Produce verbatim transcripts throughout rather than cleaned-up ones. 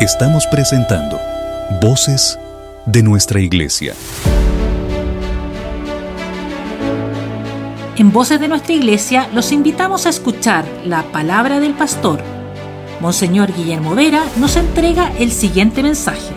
Estamos presentando Voces de nuestra Iglesia. En Voces de nuestra Iglesia los invitamos a escuchar la palabra del pastor. Monseñor Guillermo Vera nos entrega el siguiente mensaje.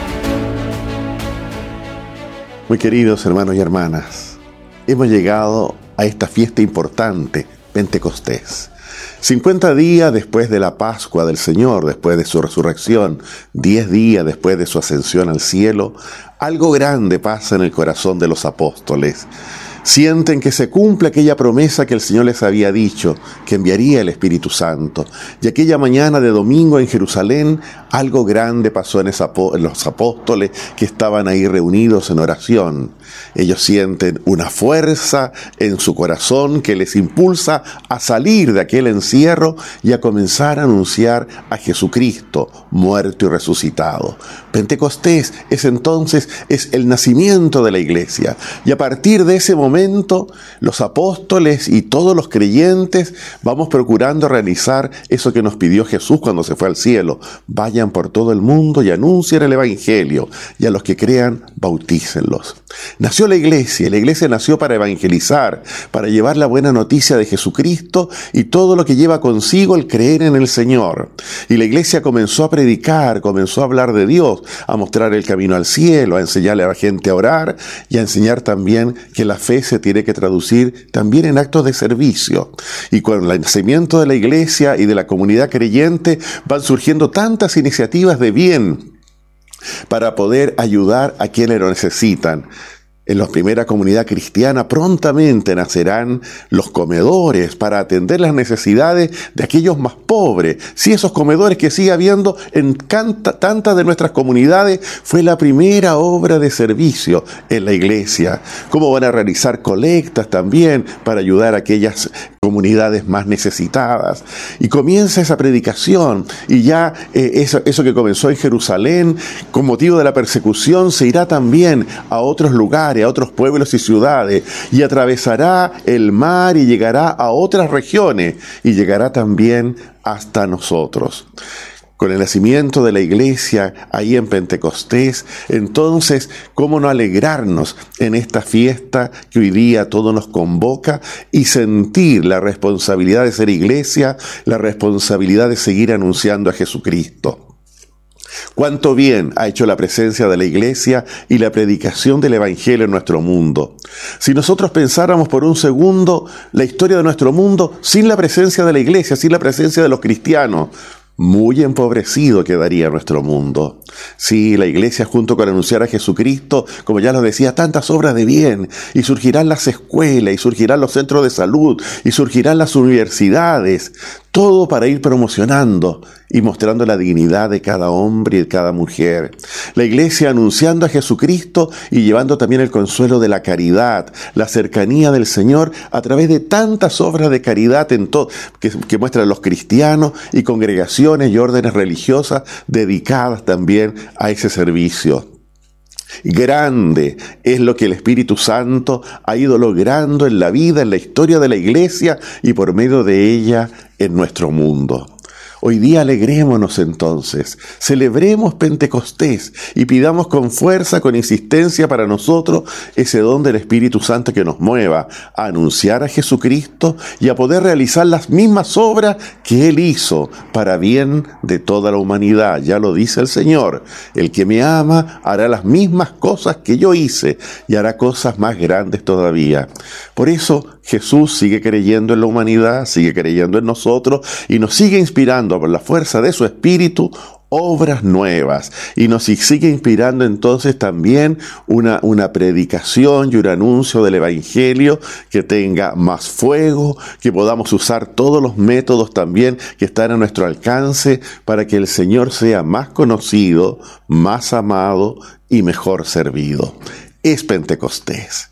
Muy queridos hermanos y hermanas, hemos llegado a esta fiesta importante, Pentecostés. cincuenta días después de la Pascua del Señor, después de su resurrección, diez días después de su ascensión al cielo, algo grande pasa en el corazón de los apóstoles. Sienten que se cumple aquella promesa que el Señor les había dicho, que enviaría el Espíritu Santo. Y aquella mañana de domingo en Jerusalén, algo grande pasó en, esa, en los apóstoles que estaban ahí reunidos en oración. Ellos sienten una fuerza en su corazón que les impulsa a salir de aquel encierro y a comenzar a anunciar a Jesucristo, muerto y resucitado. Pentecostés es entonces es el nacimiento de la iglesia. Y a partir de ese momento, momento, los apóstoles y todos los creyentes vamos procurando realizar eso que nos pidió Jesús cuando se fue al cielo. Vayan por todo el mundo y anuncien el Evangelio, y a los que crean, bautícenlos. Nació la iglesia, y la iglesia nació para evangelizar, para llevar la buena noticia de Jesucristo y todo lo que lleva consigo el creer en el Señor. Y la iglesia comenzó a predicar, comenzó a hablar de Dios, a mostrar el camino al cielo, a enseñarle a la gente a orar y a enseñar también que la fe se tiene que traducir también en actos de servicio. Y con el nacimiento de la iglesia y de la comunidad creyente van surgiendo tantas iniciativas de bien para poder ayudar a quienes lo necesitan. En la primera comunidad cristiana prontamente nacerán los comedores para atender las necesidades de aquellos más pobres. Sí, esos comedores que sigue habiendo en canta, tantas de nuestras comunidades fue la primera obra de servicio en la iglesia. Cómo van a realizar colectas también para ayudar a aquellas comunidades más necesitadas. Y comienza esa predicación y ya eh, eso, eso que comenzó en Jerusalén con motivo de la persecución se irá también a otros lugares, a otros pueblos y ciudades, y atravesará el mar y llegará a otras regiones y llegará también hasta nosotros. Con el nacimiento de la iglesia ahí en Pentecostés, entonces, ¿cómo no alegrarnos en esta fiesta que hoy día todo nos convoca y sentir la responsabilidad de ser iglesia, la responsabilidad de seguir anunciando a Jesucristo? Cuánto bien ha hecho la presencia de la iglesia y la predicación del evangelio en nuestro mundo. Si nosotros pensáramos por un segundo la historia de nuestro mundo sin la presencia de la iglesia, sin la presencia de los cristianos, muy empobrecido quedaría nuestro mundo. Sí, la iglesia junto con anunciar a Jesucristo, como ya lo decía, tantas obras de bien, y surgirán las escuelas, y surgirán los centros de salud, y surgirán las universidades, todo para ir promocionando y mostrando la dignidad de cada hombre y de cada mujer. La iglesia anunciando a Jesucristo y llevando también el consuelo de la caridad, la cercanía del Señor a través de tantas obras de caridad en to- que, que muestran los cristianos y congregaciones y órdenes religiosas dedicadas también a ese servicio. Grande es lo que el Espíritu Santo ha ido logrando en la vida, en la historia de la iglesia y por medio de ella en nuestro mundo. Hoy día alegrémonos entonces, celebremos Pentecostés y pidamos con fuerza, con insistencia para nosotros ese don del Espíritu Santo que nos mueva a anunciar a Jesucristo y a poder realizar las mismas obras que Él hizo para bien de toda la humanidad. Ya lo dice el Señor, el que me ama hará las mismas cosas que yo hice y hará cosas más grandes todavía. Por eso Jesús sigue creyendo en la humanidad, sigue creyendo en nosotros y nos sigue inspirando por la fuerza de su Espíritu obras nuevas, y nos sigue inspirando entonces también una, una predicación y un anuncio del Evangelio que tenga más fuego, que podamos usar todos los métodos también que están a nuestro alcance para que el Señor sea más conocido, más amado y mejor servido. Es Pentecostés.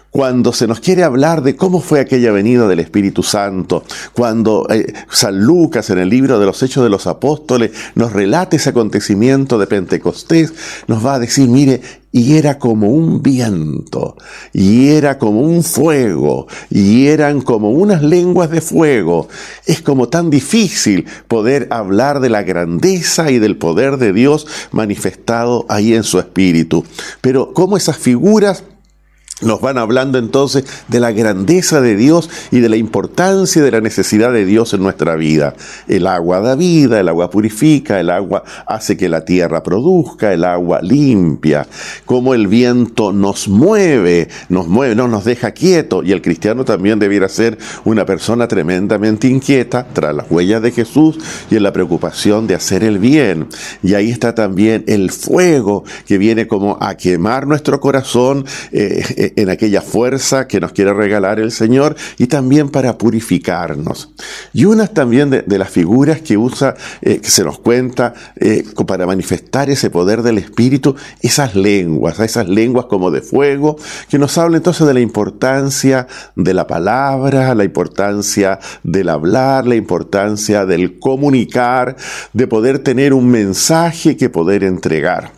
Cuando se nos quiere hablar de cómo fue aquella venida del Espíritu Santo, cuando eh, San Lucas en el libro de los Hechos de los Apóstoles nos relata ese acontecimiento de Pentecostés, nos va a decir, mire, y era como un viento, y era como un fuego, y eran como unas lenguas de fuego. Es como tan difícil poder hablar de la grandeza y del poder de Dios manifestado ahí en su Espíritu. Pero cómo esas figuras nos van hablando entonces de la grandeza de Dios y de la importancia y de la necesidad de Dios en nuestra vida. El agua da vida, el agua purifica, el agua hace que la tierra produzca, el agua limpia. Como el viento nos mueve, nos mueve, no nos deja quietos. Y el cristiano también debiera ser una persona tremendamente inquieta tras las huellas de Jesús y en la preocupación de hacer el bien. Y ahí está también el fuego que viene como a quemar nuestro corazón, eh, en aquella fuerza que nos quiere regalar el Señor, y también para purificarnos. Y unas también de, de las figuras que usa, eh, que se nos cuenta eh, para manifestar ese poder del Espíritu, esas lenguas, esas lenguas como de fuego, que nos habla entonces de la importancia de la palabra, la importancia del hablar, la importancia del comunicar, de poder tener un mensaje que poder entregar.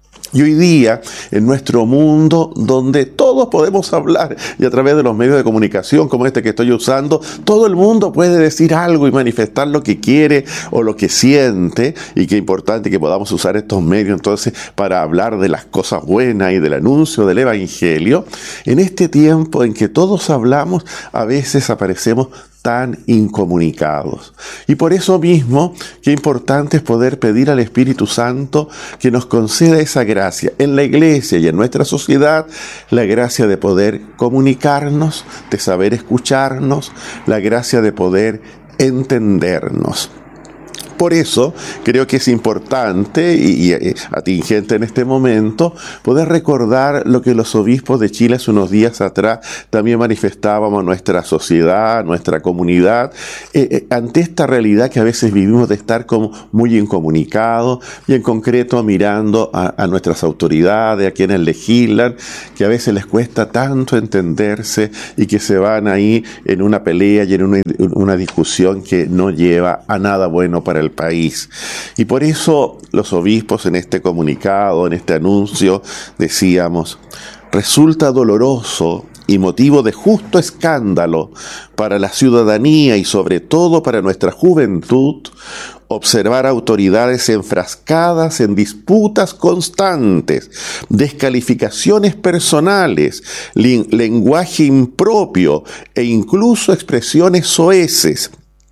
Y hoy día, en nuestro mundo, donde todos podemos hablar, y a través de los medios de comunicación como este que estoy usando, todo el mundo puede decir algo y manifestar lo que quiere o lo que siente, y qué importante que podamos usar estos medios entonces para hablar de las cosas buenas y del anuncio del Evangelio. En este tiempo en que todos hablamos, a veces aparecemos tan incomunicados. Y por eso mismo, qué importante es poder pedir al Espíritu Santo que nos conceda esa gracia en la iglesia y en nuestra sociedad, la gracia de poder comunicarnos, de saber escucharnos, la gracia de poder entendernos. Por eso creo que es importante y, y atingente en este momento poder recordar lo que los obispos de Chile hace unos días atrás también manifestábamos a nuestra sociedad, a nuestra comunidad, eh, eh, ante esta realidad que a veces vivimos de estar como muy incomunicados, y en concreto mirando a, a nuestras autoridades, a quienes legislan, que a veces les cuesta tanto entenderse y que se van ahí en una pelea y en una, una discusión que no lleva a nada bueno para el país. Y por eso los obispos en este comunicado, en este anuncio, decíamos: resulta doloroso y motivo de justo escándalo para la ciudadanía y sobre todo para nuestra juventud observar autoridades enfrascadas en disputas constantes, descalificaciones personales, lenguaje impropio e incluso expresiones soeces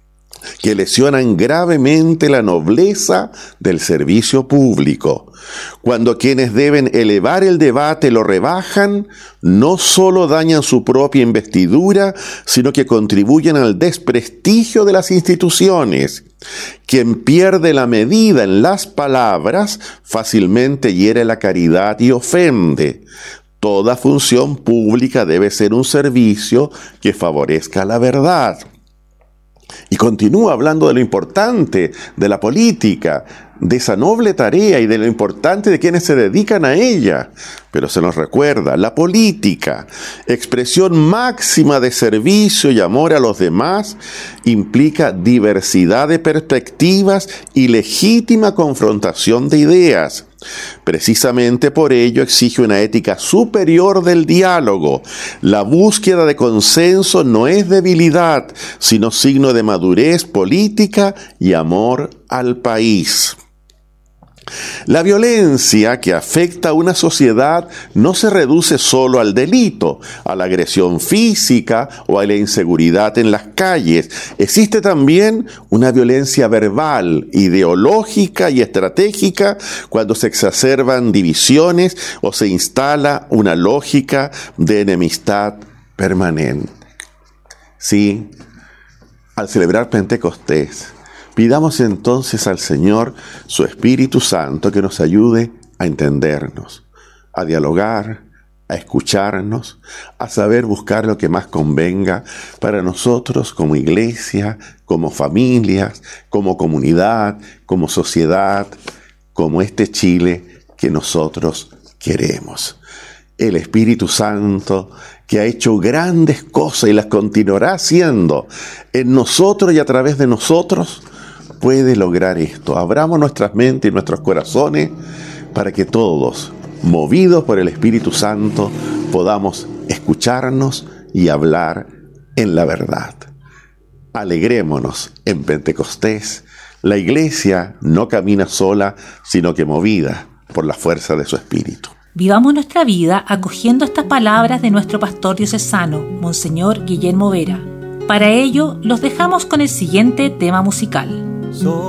que lesionan gravemente la nobleza del servicio público. Cuando quienes deben elevar el debate lo rebajan, no solo dañan su propia investidura, sino que contribuyen al desprestigio de las instituciones. Quien pierde la medida en las palabras fácilmente hiere la caridad y ofende. Toda función pública debe ser un servicio que favorezca la verdad. Y continúa hablando de lo importante de la política, de esa noble tarea y de lo importante de quienes se dedican a ella. Pero se nos recuerda, la política, expresión máxima de servicio y amor a los demás, implica diversidad de perspectivas y legítima confrontación de ideas. Precisamente por ello exige una ética superior del diálogo. La búsqueda de consenso no es debilidad, sino signo de madurez política y amor al país. La violencia que afecta a una sociedad no se reduce solo al delito, a la agresión física o a la inseguridad en las calles. Existe también una violencia verbal, ideológica y estratégica cuando se exacerban divisiones o se instala una lógica de enemistad permanente. Sí, al celebrar Pentecostés, pidamos entonces al Señor su Espíritu Santo que nos ayude a entendernos, a dialogar, a escucharnos, a saber buscar lo que más convenga para nosotros como iglesia, como familias, como comunidad, como sociedad, como este Chile que nosotros queremos. el Espíritu Santo, que ha hecho grandes cosas y las continuará haciendo en nosotros y a través de nosotros, puede lograr esto. Abramos nuestras mentes y nuestros corazones para que todos, movidos por el Espíritu Santo, podamos escucharnos y hablar en la verdad. Alegrémonos en Pentecostés. La Iglesia no camina sola, sino que movida por la fuerza de su Espíritu. Vivamos nuestra vida acogiendo estas palabras de nuestro pastor diocesano, Monseñor Guillermo Vera. Para ello, los dejamos con el siguiente tema musical.